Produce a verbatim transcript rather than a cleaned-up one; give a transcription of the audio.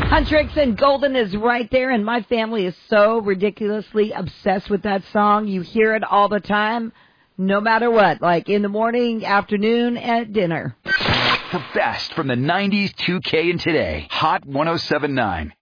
Huntrix and Golden is right there, and my family is so ridiculously obsessed with that song. You hear it all the time, no matter what, like in the morning, afternoon, at dinner. The best from the nineties, two K, and today. Hot one oh seven point nine.